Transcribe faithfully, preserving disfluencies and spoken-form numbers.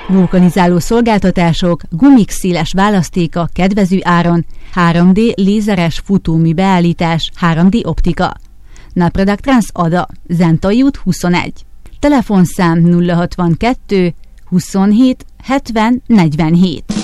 Vulkanizáló szolgáltatások, gumik széles választéka kedvező áron, három dé lézeres futómű beállítás, három dé optika. Napradak Trans Ada, Zentai út huszonegy. Telefonszám nulla hatvankettő huszonhét hetven negyvenhét.